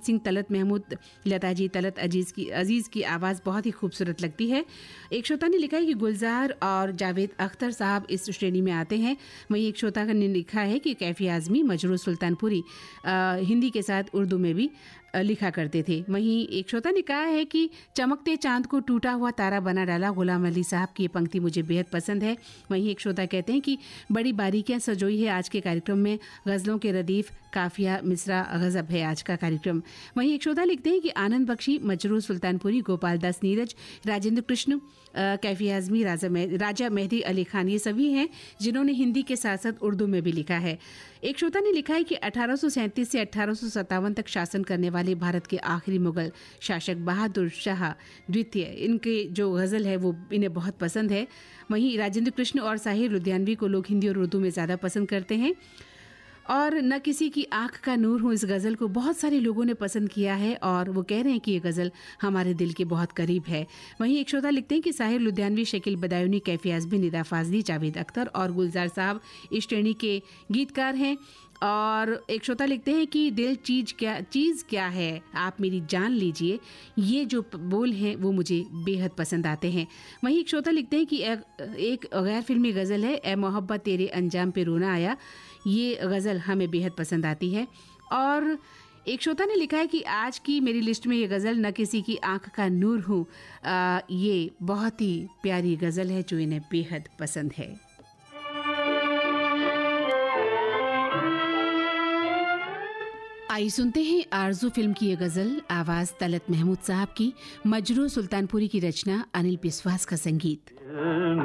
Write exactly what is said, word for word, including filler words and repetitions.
सिंह, तलत महमूद, लता जी, तलत अजीज की अजीज़ की आवाज़ बहुत ही खूबसूरत लगती है। एक श्रोता ने लिखा है कि गुलजार और जावेद अख्तर साहब इस श्रेणी में आते हैं। वहीं एक श्रोता ने लिखा है कि कैफी आज़मी, मजरूर सुल्तानपुरी हिंदी के साथ उर्दू में भी लिखा करते थे। वहीं एक श्रोता ने कहा है कि चमकते चांद को टूटा हुआ तारा बना डाला, गुलाम अली साहब की ये पंक्ति मुझे बेहद पसंद है। वहीं एक श्रोता कहते हैं कि बड़ी बारीकियां सजोई है आज के कार्यक्रम में, गज़लों के रदीफ, काफिया, मिसरा, गज़ब है आज का कार्यक्रम। वहीं एक श्रोता लिखते हैं कि आनंद बख्शी, मजरूर सुल्तानपुरी, गोपाल दास नीरज, राजेंद्र कृष्ण, कैफी आज़मी, राजा राजा मेहदी अली खान, ये सभी हैं जिन्होंने हिंदी के साथ साथ उर्दू में भी लिखा है। एक श्रोता ने लिखा है कि अठारह सौ सैंतीस से अठारह सौ सत्तावन तक शासन करने वाले भारत के आखिरी मुगल शासक बहादुर शाह द्वितीय, इनके जो गज़ल है वो इन्हें बहुत पसंद है। वहीं राजेंद्र कृष्ण और साहिर लुधियानवी को लोग हिंदी और उर्दू में ज़्यादा पसंद करते हैं। और न किसी की आंख का नूर हूँ, इस गज़ल को बहुत सारे लोगों ने पसंद किया है और वो कह रहे हैं कि ये गज़ल हमारे दिल के बहुत करीब है। वहीं एक श्रोता लिखते हैं कि साहिर लुधियानवी, शकील बदायूनी, कैफी आज़मी, निदा फाजली, जावेद अख्तर और गुलजार साहब इस श्रेणी के गीतकार हैं। और एक श्रोता लिखते हैं कि दिल चीज क्या चीज़ क्या है, आप मेरी जान लीजिए, ये जो बोल हैं वो मुझे बेहद पसंद आते हैं। वहीं एक श्रोता लिखते हैं कि एक गैर फिल्मी गज़ल है, ए मोहब्बत तेरे अंजाम पे रोना आया, ये गज़ल हमें बेहद पसंद आती है। और एक श्रोता ने लिखा है कि आज की मेरी लिस्ट में ये गज़ल न किसी की आंख का नूर हूँ, ये बहुत ही प्यारी गज़ल है जो इन्हें बेहद पसंद है। आई सुनते हैं आरज़ू फिल्म की ये गज़ल, आवाज़ तलत महमूद साहब की, मजरूर सुल्तानपुरी की रचना, अनिल बिस्वास का संगीत।